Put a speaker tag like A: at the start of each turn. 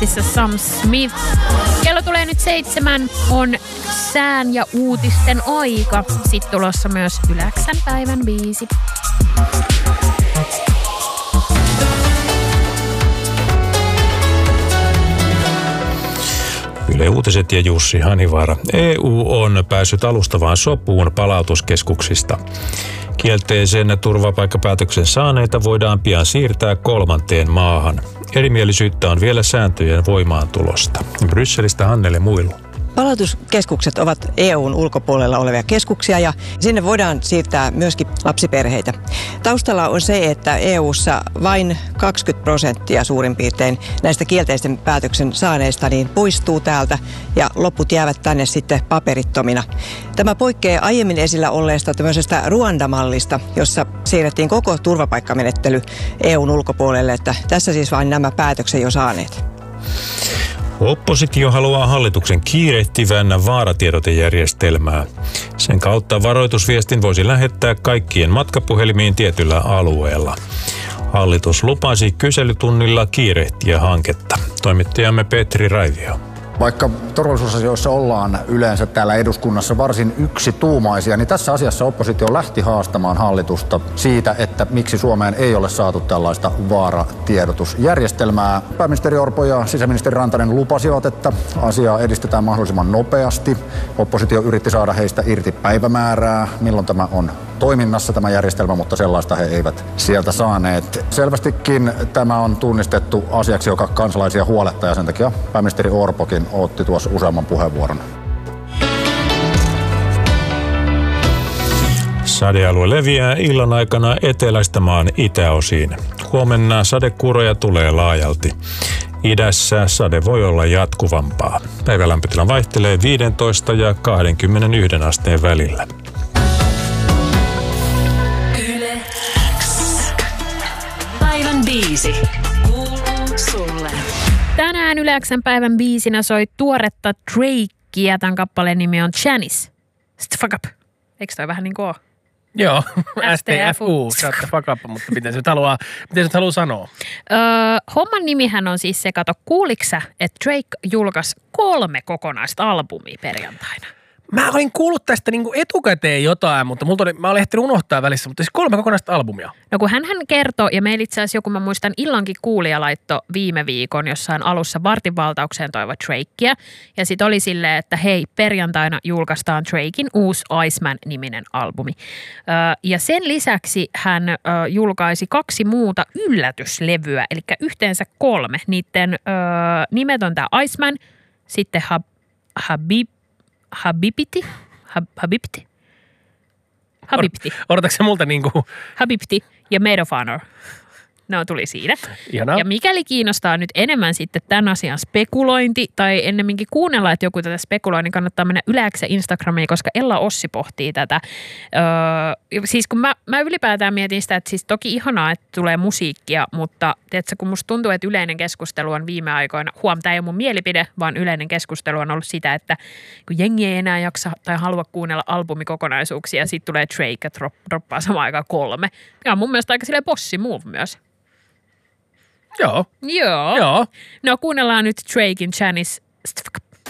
A: Remixissa Sam Smith. Kello tulee nyt 7, on sään ja uutisten aika. Sitten tulossa myös Yläksän päivän 5.
B: Yle Uutiset ja Jussi Hanivaara. EU on päässyt alustavaan sopuun palautuskeskuksista. Kielteisen turvapaikkapäätöksen saaneita voidaan pian siirtää 3. maahan. Erimielisyyttä on vielä sääntöjen voimaantulosta. Brysselistä Hannele Muilu.
C: Palautuskeskukset ovat EUn ulkopuolella olevia keskuksia ja sinne voidaan siirtää myöskin lapsiperheitä. Taustalla on se, että EUssa vain 20% suurin piirtein näistä kielteisen päätöksen saaneista niin poistuu täältä ja loput jäävät tänne sitten paperittomina. Tämä poikkeaa aiemmin esillä olleesta tämmöisestä Ruanda-mallista, jossa siirrettiin koko turvapaikkamenettely EUn ulkopuolelle, että tässä siis vain nämä päätöksen jo saaneet.
B: Oppositio haluaa hallituksen kiirehtivän vaaratiedotejärjestelmää. Sen kautta varoitusviestin voisi lähettää kaikkien matkapuhelimiin tietyllä alueella. Hallitus lupasi kyselytunnilla kiirehtiä hanketta. Toimittajamme Petri Raivio.
D: Vaikka turvallisuusasioissa ollaan yleensä täällä eduskunnassa varsin yksituumaisia, niin tässä asiassa oppositio lähti haastamaan hallitusta siitä, että miksi Suomeen ei ole saatu tällaista vaaratiedotusjärjestelmää. Pääministeri Orpo ja sisäministeri Rantanen lupasivat, että asiaa edistetään mahdollisimman nopeasti. Oppositio yritti saada heistä irti päivämäärää, milloin tämä on toiminnassa tämä järjestelmä, mutta sellaista he eivät sieltä saaneet. Selvästikin tämä on tunnistettu asiaksi, joka kansalaisia huolettaa ja sen takia pääministeri Orpokin otti tuossa useamman puheenvuoron.
B: Sadealue leviää illan aikana eteläistä maan itäosiin. Huomenna sadekuuroja tulee laajalti. Idässä sade voi olla jatkuvampaa. Päivälämpötila vaihtelee 15 ja 21 asteen välillä.
E: Yle X. Päivän 5. Kuuluu sulle.
A: Tänään Yle X:n päivän 5 soi tuoretta Drakea. Tämän kappaleen nimi on Janice. Fuck up. Eikö toi vähän niin kuin ole?
F: Joo, STFU, shut the fuck up, mutta miten se nyt haluaa sanoa?
A: Homman nimihän on siis se, kato, kuuliko sä, että Drake julkaisi 3 kokonaista albumia perjantaina?
F: Mä olin kuullut tästä niinku etukäteen jotain, mutta mä olin ehtinyt unohtaa välissä, mutta siis 3 kokonaista albumia.
A: No kun hänhän kertoi, ja meillä itse asiassa joku, mä muistan illankin kuulija laitto viime viikon jossain alussa vartin valtaukseen toivo Drakea. Ja sit oli silleen, että hei, perjantaina julkaistaan Draken uusi Iceman-niminen albumi. Ja sen lisäksi hän julkaisi 2 muuta yllätyslevyä, eli yhteensä 3. Niiden nimet on tää Iceman, sitten Habibti.
F: Odotatko se multa niinku?
A: Habibti ja Made of Honor. No tuli siinä.
F: Ihanaa.
A: Ja mikäli kiinnostaa nyt enemmän sitten tämän asian spekulointi tai ennemminkin kuunnella, että joku tätä spekuloi, niin kannattaa mennä Yle X:n Instagramiin, koska Ella Ossi pohtii tätä. Siis kun mä ylipäätään mietin sitä, että siis toki ihanaa, että tulee musiikkia, mutta tiedätkö, kun musta tuntuu, että yleinen keskustelu on viime aikoina, tämä ei ole mun mielipide, vaan yleinen keskustelu on ollut sitä, että kun jengi ei enää jaksa tai halua kuunnella albumikokonaisuuksia ja sitten tulee Drake ja droppaa samaan aikaan 3. Ja on mun mielestä aika silleen bossi move myös.
F: Joo.
A: No kuunnellaan nyt Draken Janice